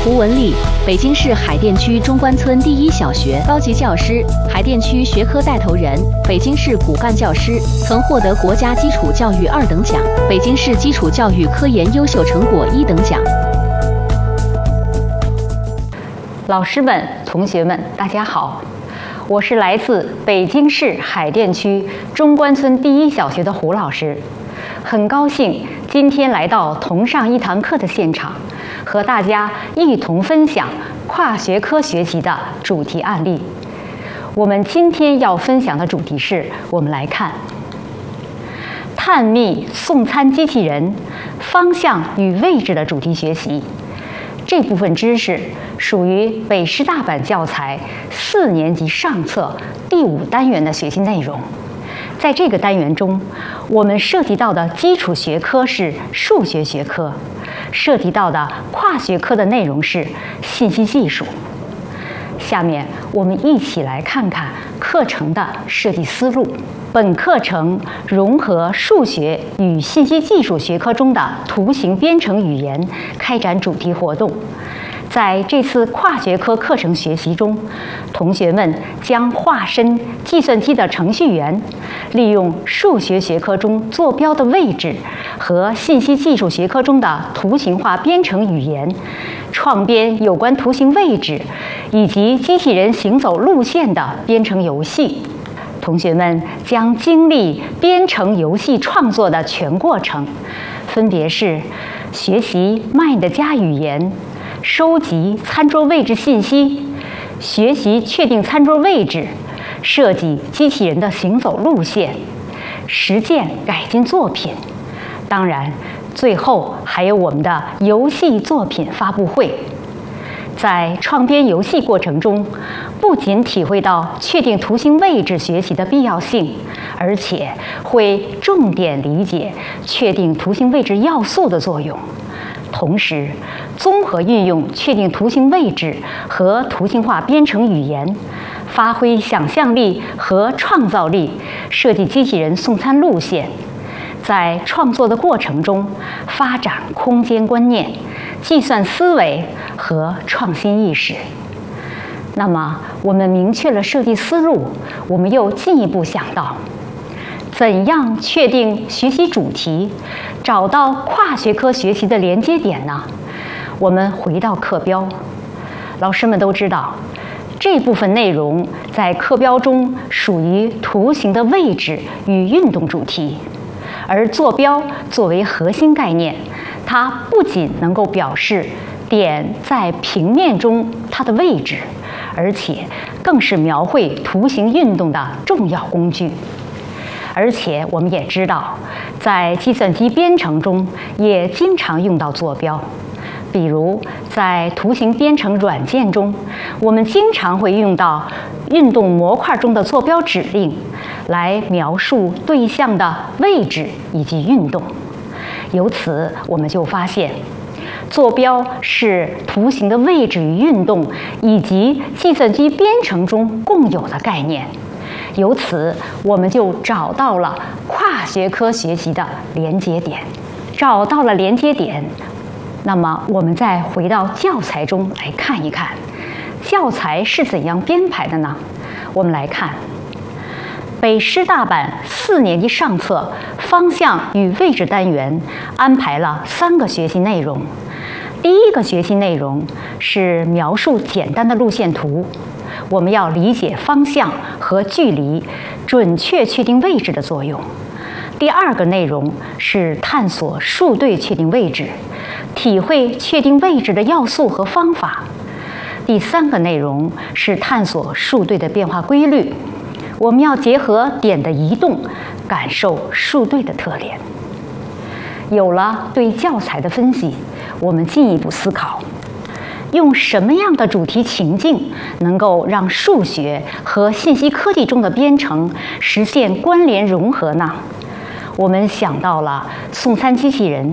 胡文丽，北京市海淀区中关村第一小学高级教师，海淀区学科带头人，北京市骨干教师，曾获得国家基础教育2等奖、北京市基础教育科研优秀成果1等奖。 老师们、同学们，大家好，我是来自北京市海淀区中关村第一小学的胡老师，很高兴今天来到同上一堂课的现场，和大家一同分享跨学科学习的主题案例。我们今天要分享的主题是，我们来看探秘送餐机器人方向与位置的主题学习。这部分知识属于北师大版教材4年级上册第5单元的学习内容。在这个单元中，我们涉及到的基础学科是数学学科，涉及到的跨学科的内容是信息技术。下面我们一起来看看课程的设计思路。本课程融合数学与信息技术学科中的图形编程语言，开展主题活动。在这次跨学科课程学习中，同学们将化身计算机的程序员，利用数学学科中坐标的位置和信息技术学科中的图形化编程语言，创编有关图形位置以及机器人行走路线的编程游戏。同学们将经历编程游戏创作的全过程，分别是学习 Mind 加语言、收集餐桌位置信息、学习确定餐桌位置、设计机器人的行走路线、实践改进作品。当然，最后还有我们的游戏作品发布会。在创编游戏过程中，不仅体会到确定图形位置学习的必要性，而且会重点理解确定图形位置要素的作用。同时，综合运用确定图形位置和图形化编程语言，发挥想象力和创造力，设计机器人送餐路线。在创作的过程中，发展空间观念、计算思维和创新意识。那么，我们明确了设计思路，我们又进一步想到，怎样确定学习主题，找到跨学科学习的连接点呢？我们回到课标，老师们都知道，这部分内容在课标中属于图形的位置与运动主题。而坐标作为核心概念，它不仅能够表示点在平面中它的位置，而且更是描绘图形运动的重要工具。而且我们也知道，在计算机编程中也经常用到坐标。比如在图形编程软件中，我们经常会用到运动模块中的坐标指令，来描述对象的位置以及运动。由此我们就发现，坐标是图形的位置与运动以及计算机编程中共有的概念。由此我们就找到了跨学科学习的连接点。找到了连接点，那么我们再回到教材中来看一看，教材是怎样编排的呢？我们来看北师大版4年级上册方向与位置单元安排了3个学习内容。第一个学习内容是描述简单的路线图，我们要理解方向和距离，准确确定位置的作用。第二个内容是探索数对确定位置，体会确定位置的要素和方法。第3个内容是探索数对的变化规律，我们要结合点的移动，感受数对的特点。有了对教材的分析，我们进一步思考，用什么样的主题情境能够让数学和信息科技中的编程实现关联融合呢？我们想到了送餐机器人